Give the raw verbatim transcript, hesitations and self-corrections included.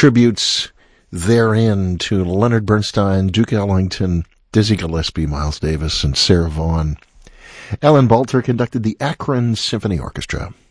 tributes therein to Leonard Bernstein, Duke Ellington, Dizzy Gillespie, Miles Davis, and Sarah Vaughan. Alan Balter conducted the Akron Symphony Orchestra.